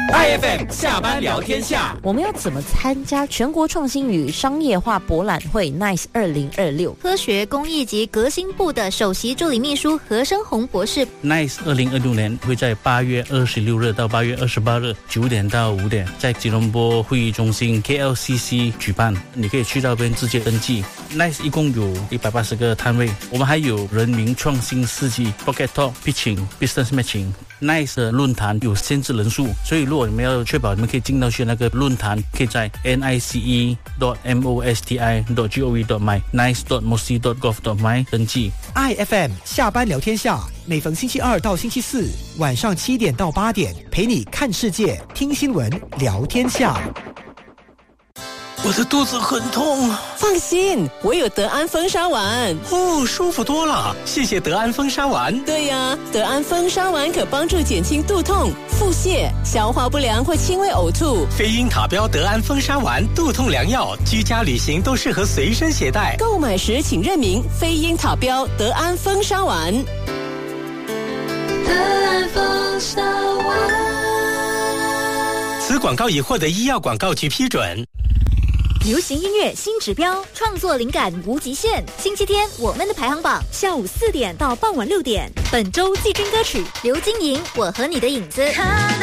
IFM 下班聊天下， 我们要怎么参加全国创新与商业化博览会 NICE 2026？ 科学工艺及革新部的首席助理秘书何生宏博士。 NICE 2026年会在8月26日到8月28日9点到5点在吉隆坡会议中心 KLCC 举办，你可以去到那边直接登记。NICE 一共有180个摊位，我们还有人民创新世纪 Pocket Talk Pitching、Business Matching。NICE 的论坛有限制人数，所以如果你们要确保你们可以进到去那个论坛，可以在 nice.mosti.gov.my nice.mosti.gov.my 登记。 IFM 下班聊天下，每逢星期二到星期四晚上7点到8点，陪你看世界、听新闻、聊天下。 我的肚子很痛。 放心，我有德安风沙丸。 哦，舒服多了，谢谢德安风沙丸。 对呀，德安风沙丸可帮助减轻肚痛、腹泻、消化不良或轻微呕吐。 飞鹰塔标德安风沙丸，肚痛良药，居家旅行都适合随身携带。 购买时请认明飞鹰塔标德安风沙丸。 德安风沙丸。 此广告已获得医药广告局批准。 流行音乐新指标，创作灵感无极限。星期天我们的排行榜，下午4点到傍晚6点。本周季军歌曲刘金莹《我和你的影子》。